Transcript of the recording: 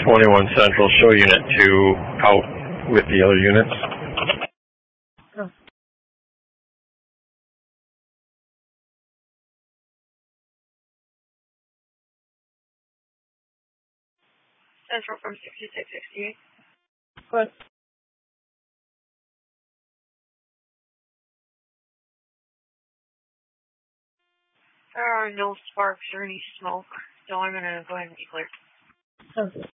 21 Central, show Unit 2 out with the other units. Oh. Central from 6668. What? There are no sparks or any smoke, so I'm going to go ahead and declare. Okay.